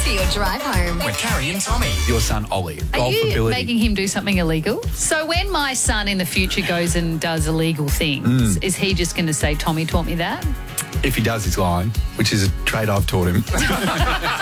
for your drive home. With Carrie and Tommy. Your son, Ollie. Are Golf you ability. making him do something illegal? So when my son in the future goes and does illegal things, is he just going to say, Tommy taught me that? If he does, he's lying, which is a trait I've taught him.